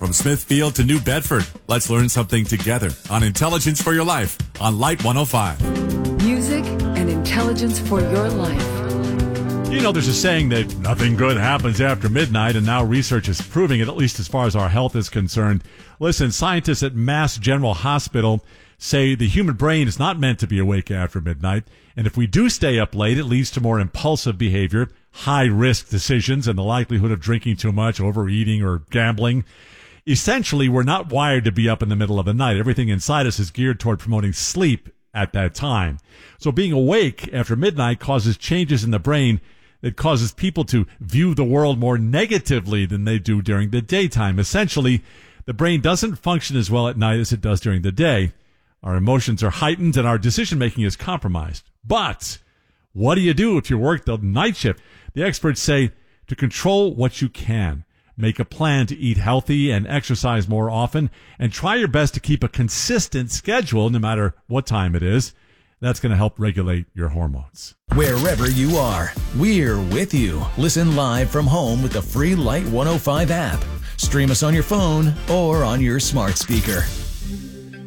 From Smithfield to New Bedford, let's learn something together on Intelligence for Your Life on Light 105. Music and intelligence for your life. You know, there's a saying that nothing good happens after midnight, and now research is proving it, at least as far as our health is concerned. Listen, scientists at Mass General Hospital say the human brain is not meant to be awake after midnight, and if we do stay up late, it leads to more impulsive behavior, high-risk decisions, and the likelihood of drinking too much, overeating, or gambling. Essentially, we're not wired to be up in the middle of the night. Everything inside us is geared toward promoting sleep at that time. So being awake after midnight causes changes in the brain that causes people to view the world more negatively than they do during the daytime. Essentially, the brain doesn't function as well at night as it does during the day. Our emotions are heightened and our decision-making is compromised. But what do you do if you work the night shift? The experts say to control what you can. Make a plan to eat healthy and exercise more often, and try your best to keep a consistent schedule no matter what time it is. That's going to help regulate your hormones. Wherever you are, we're with you. Listen live from home with the free Light 105 app. Stream us on your phone or on your smart speaker.